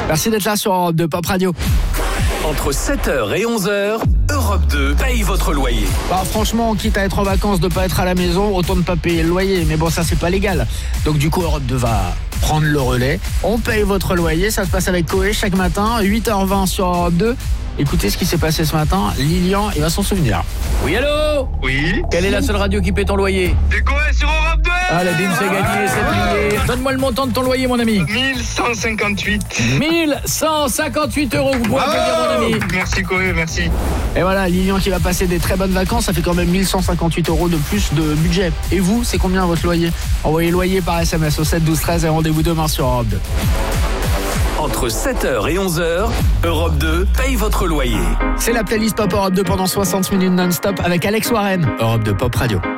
Merci d'être là sur Europe 2 Pop Radio. Entre 7h et 11h, Europe 2 paye votre loyer. Bah, franchement, quitte à être en vacances, de pas être à la maison, autant ne pas payer le loyer. Mais bon, ça, c'est pas légal. Donc, du coup, Europe 2 va prendre le relais. On paye votre loyer. Ça se passe avec Koé chaque matin, 8h20 sur Europe 2. Écoutez ce qui s'est passé ce matin. Lilian, il va s'en souvenir. Oui, allô? Oui. Quelle est la seule radio qui paie ton loyer? C'est quoi sur Europe 2? Allez, bim, c'est gagné, c'est plié. Donne-moi le montant de ton loyer, mon ami. 1158. 1158 €, vous pouvez applaudir, mon ami. Merci Koé, merci. Et voilà, Lilian qui va passer des très bonnes vacances. Ça fait quand même 1158 € de plus de budget. Et vous, c'est combien votre loyer? Envoyez loyer par SMS au 7 12 13 et rendez-vous demain sur Europe 2. Entre 7h et 11h, Europe 2 paye votre loyer. C'est la playlist Pop Europe 2 pendant 60 minutes non-stop avec Alex Warren. Europe 2 Pop Radio.